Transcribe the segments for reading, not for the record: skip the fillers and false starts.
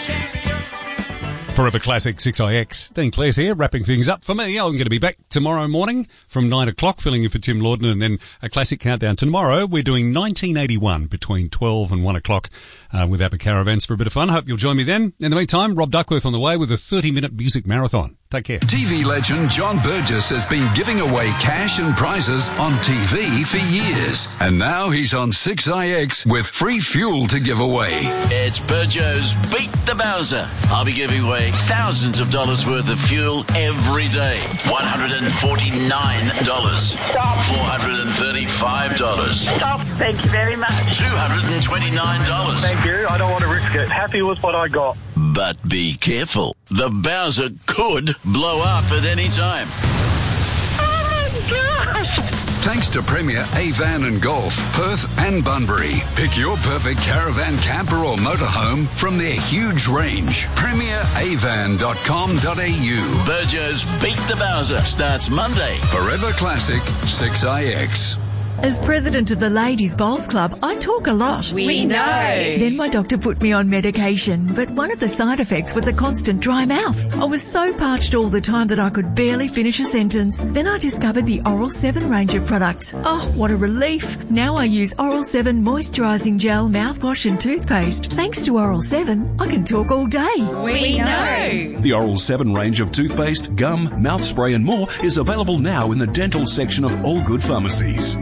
Forever Classic 6IX. Dean Clare's here, wrapping things up for me. I'm going to be back tomorrow morning from 9 o'clock, filling in for Tim Lorden, and then a classic countdown. Tomorrow, we're doing 1981 between 12 and 1 o'clock with ABBA Caravans for a bit of fun. Hope you'll join me then. In the meantime, Rob Duckworth on the way with a 30-minute music marathon. Take care. TV legend John Burgess has been giving away cash and prizes on TV for years. And now he's on 6IX with free fuel to give away. It's Burjo's Beat the Bowser. I'll be giving away thousands of dollars worth of fuel every day. $149. Stop. $435. Stop. Thank you very much. $229. Thank you. I don't want to risk it. Happy with what I got. But be careful. The Bowser could blow up at any time. Oh, gosh. Thanks to Premier Avan and Golf, Perth and Bunbury. Pick your perfect caravan, camper or motorhome from their huge range. PremierAvan.com.au. Burjo's Beat the Bowser starts Monday. Forever Classic 6IX. As president of the Ladies Bowls Club, I talk a lot. We know. Then my doctor put me on medication, but one of the side effects was a constant dry mouth. I was so parched all the time that I could barely finish a sentence. Then I discovered the Oral 7 range of products. Oh, what a relief. Now I use Oral 7 moisturising gel, mouthwash and toothpaste. Thanks to Oral 7, I can talk all day. We know. The Oral 7 range of toothpaste, gum, mouth spray and more is available now in the dental section of all good pharmacies.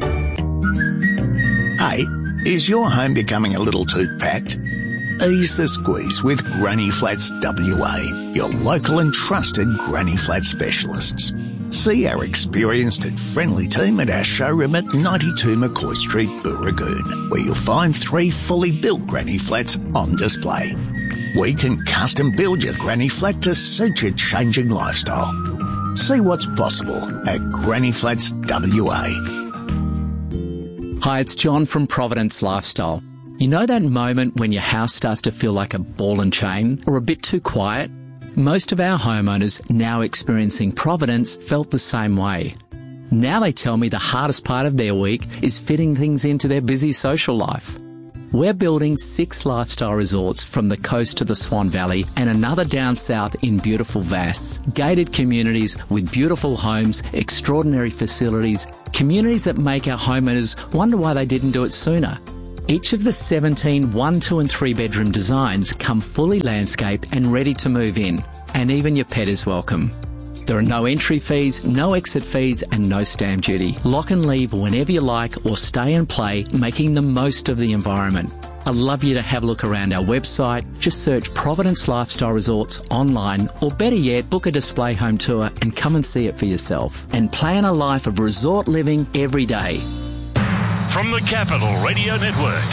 Hey, is your home becoming a little too packed? Ease the squeeze with Granny Flats WA, your local and trusted Granny Flat specialists. See our experienced and friendly team at our showroom at 92 McCoy Street, Booragoon, where you'll find 3 fully built Granny Flats on display. We can custom build your Granny Flat to suit your changing lifestyle. See what's possible at Granny Flats WA. Hi, it's John from Providence Lifestyle. You know that moment when your house starts to feel like a ball and chain or a bit too quiet? Most of our homeowners now experiencing Providence felt the same way. Now they tell me the hardest part of their week is fitting things into their busy social life. We're building 6 lifestyle resorts from the coast to the Swan Valley and another down south in beautiful Vass. Gated communities with beautiful homes, extraordinary facilities, communities that make our homeowners wonder why they didn't do it sooner. Each of the 17 1, 2 and 3 bedroom designs come fully landscaped and ready to move in. And even your pet is welcome. There are no entry fees, no exit fees and no stamp duty. Lock and leave whenever you like or stay and play, making the most of the environment. I'd love you to have a look around our website. Just search Providence Lifestyle Resorts online, or better yet, book a display home tour and come and see it for yourself. And plan a life of resort living every day. From the Capital Radio Network,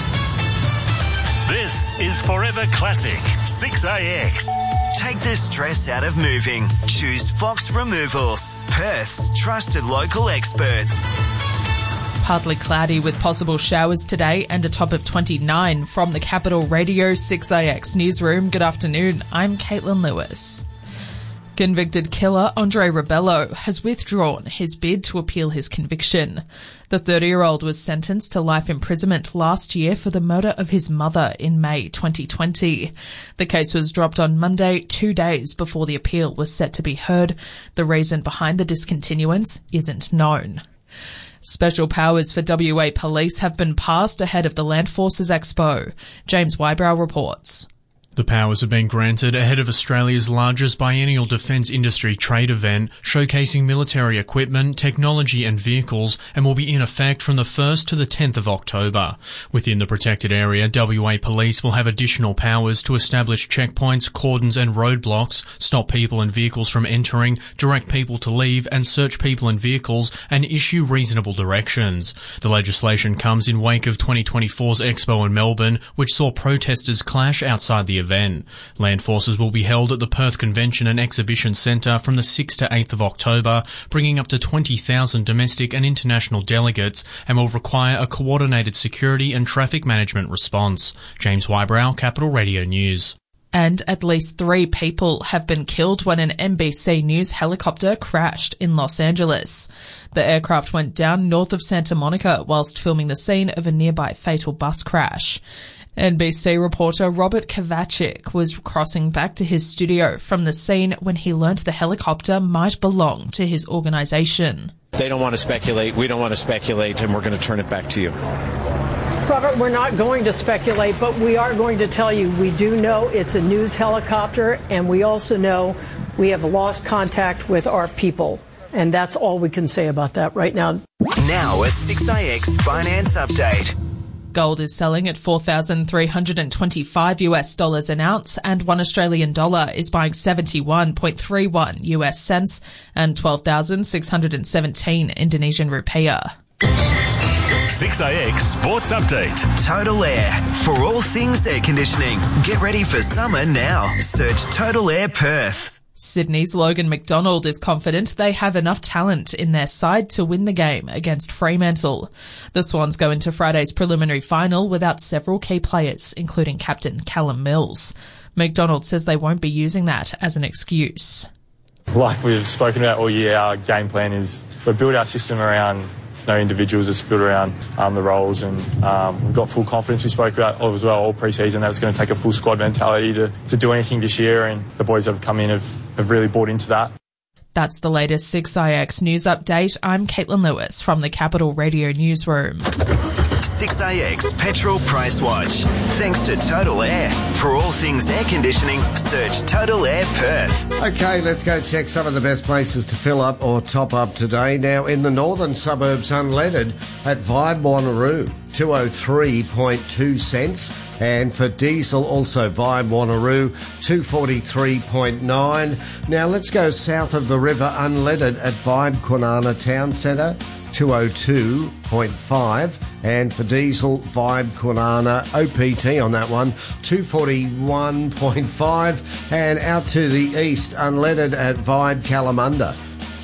this is Forever Classic 6IX. Take the stress out of moving. Choose Fox Removals, Perth's trusted local experts. Partly cloudy with possible showers today and a top of 29 from the Capital Radio 6IX newsroom. Good afternoon, I'm Caitlin Lewis. Convicted killer Andre Rebello has withdrawn his bid to appeal his conviction. The 30-year-old was sentenced to life imprisonment last year for the murder of his mother in May 2020. The case was dropped on Monday, 2 days before the appeal was set to be heard. The reason behind the discontinuance isn't known. Special powers for WA Police have been passed ahead of the Land Forces Expo. James Wybrow reports. The powers have been granted ahead of Australia's largest biennial defence industry trade event, showcasing military equipment, technology and vehicles, and will be in effect from the 1st to the 10th of October. Within the protected area, WA Police will have additional powers to establish checkpoints, cordons and roadblocks, stop people and vehicles from entering, direct people to leave and search people and vehicles, and issue reasonable directions. The legislation comes in wake of 2024's Expo in Melbourne, which saw protesters clash outside the event. Land Forces will be held at the Perth Convention and Exhibition Centre from the 6th to 8th of October, bringing up to 20,000 domestic and international delegates, and will require a coordinated security and traffic management response. James Wybrow, Capital Radio News. And at least 3 people have been killed when an NBC News helicopter crashed in Los Angeles. The aircraft went down north of Santa Monica whilst filming the scene of a nearby fatal bus crash. NBC reporter Robert Kovacic was crossing back to his studio from the scene when he learnt the helicopter might belong to his organisation. They don't want to speculate, we don't want to speculate, and we're going to turn it back to you. Robert, we're not going to speculate, but we are going to tell you we do know it's a news helicopter, and we also know we have lost contact with our people. And that's all we can say about that right now. Now a 6IX finance update. Gold is selling at $4,325 an ounce, and $1 Australian dollar is buying 71.31 US cents and 12,617 Indonesian rupiah. 6IX Sports Update. Total Air. For all things air conditioning. Get ready for summer now. Search Total Air Perth. Sydney's Logan McDonald is confident they have enough talent in their side to win the game against Fremantle. The Swans go into Friday's preliminary final without several key players, including captain Callum Mills. McDonald says they won't be using that as an excuse. Like we've spoken about all year, our game plan is we build our system around individuals. It's built around the roles, and we've got full confidence. We spoke about as well all pre-season that it's going to take a full squad mentality to do anything this year, and the boys have come in have really bought into that. That's the latest 6IX news update. I'm Caitlin Lewis from the Capital Radio Newsroom. 6IX Petrol Price Watch. Thanks to Total Air. For all things air conditioning, search Total Air Perth. Okay, let's go check some of the best places to fill up or top up today. Now, in the northern suburbs, unleaded at Vibe Wanneroo, 203.2 cents. And for diesel, also Vibe Wanneroo, 243.9. Now, let's go south of the river, unleaded at Vibe Kwinana Town Centre, 202.5. And for diesel, Vibe Kwinana, OPT on that one, 241.5. And out to the east, unleaded at Vibe Kalamunda,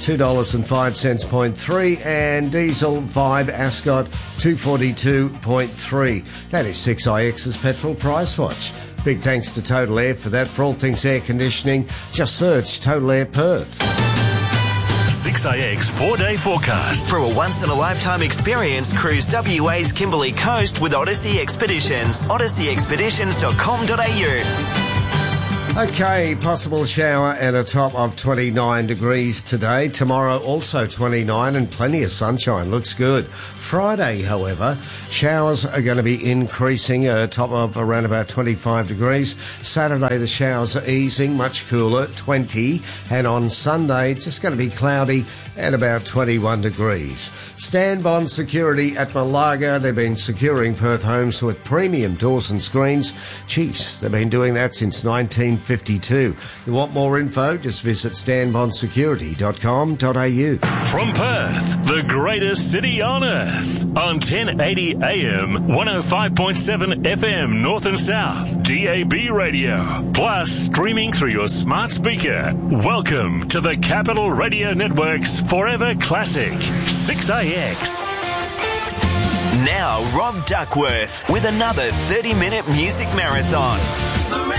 $2.05.3, and diesel Vibe Ascot 242.3. That is 6IX's Petrol Price Watch. Big thanks to Total Air for that. For all things air conditioning, just search Total Air Perth. 6IX 4-day forecast. For a once-in-a-lifetime experience, cruise WA's Kimberley Coast with Odyssey Expeditions. odysseyexpeditions.com.au. Okay, possible shower and a top of 29 degrees today. Tomorrow also 29 and plenty of sunshine. Looks good. Friday, however, showers are going to be increasing, a top of around about 25 degrees. Saturday, the showers are easing, much cooler, 20. And on Sunday, it's just going to be cloudy and about 21 degrees. Stanbond Security at Malaga. They've been securing Perth homes with premium doors and screens. Jeez, they've been doing that since 1952. You want more info? Just visit stanbondsecurity.com.au. From Perth, the greatest city on earth, on 1080 AM, 105.7 FM North and South, DAB radio, plus streaming through your smart speaker. Welcome to the Capital Radio Network's Forever Classic, 6IX. Now, Rob Duckworth with another 30-minute music marathon.